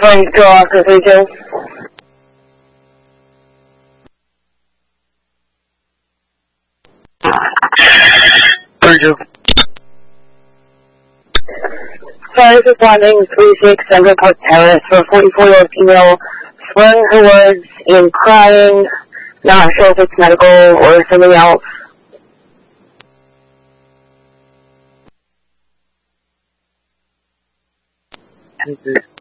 Frank, go off for 32. Fire responding 36 Central Park Terrace for a 44-year-old female slurring her words and crying. Not sure if it's medical or something else. Take this.